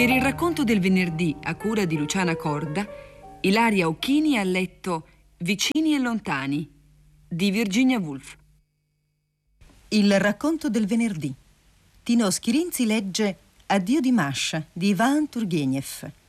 Per il racconto del venerdì, a cura di Luciana Corda, Ilaria Occhini ha letto Vicini e lontani di Virginia Woolf. Il racconto del venerdì. Tino Schirinzi legge Addio di Masha di Ivan Turgenev.